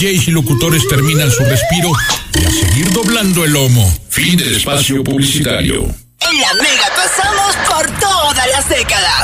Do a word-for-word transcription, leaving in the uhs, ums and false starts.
Js y locutores terminan su respiro y a seguir doblando el lomo. Fin del espacio publicitario. En La Mega pasamos por todas las décadas.